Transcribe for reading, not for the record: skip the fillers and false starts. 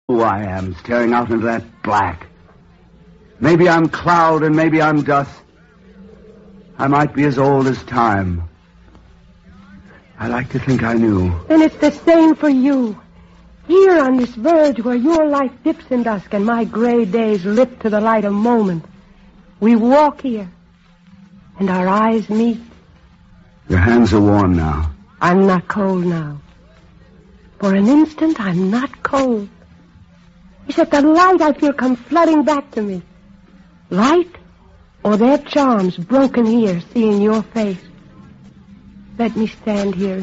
Who I am, staring out into that black. Maybe I'm cloud and maybe I'm dust. I might be as old as time. I like to think I knew. And it's the same for you. Here on this verge where your life dips in dusk and my gray days lift to the light a moment. We walk here, and our eyes meet. Your hands are warm now. I'm not cold now. For an instant, I'm not cold. It's that the light I feel come flooding back to me. Light or their charms broken here, seeing your face. Let me stand here